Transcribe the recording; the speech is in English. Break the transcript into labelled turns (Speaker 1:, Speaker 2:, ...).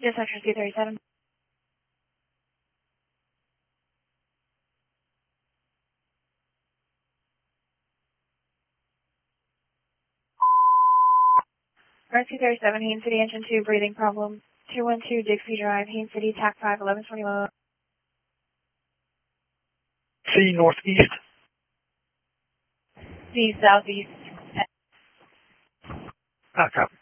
Speaker 1: Section 237. Earth 237, Haines City, Engine 2, breathing problem. 212 Dixie Drive, Haines City, TAC 5, 1121.
Speaker 2: C northeast.
Speaker 1: C southeast.
Speaker 2: Copy.